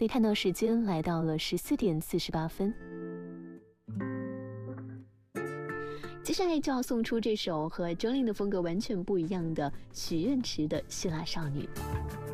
你看到时间来到了14:48。接下来就要送出这首和 Jolin 的风格完全不一样的许愿池的希腊少女。